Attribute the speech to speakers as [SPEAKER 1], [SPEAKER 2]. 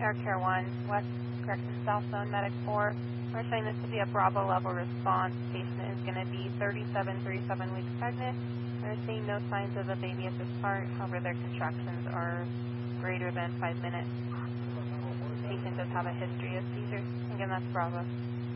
[SPEAKER 1] Air Care 1, West, correction, South Zone, Medic 4. We're showing this to be a Bravo level response. Patient is going to be 37 weeks pregnant. We're seeing no signs of a baby at this part. However, their contractions are greater than 5 minutes. Patient does have a history of seizures. Again, that's Bravo.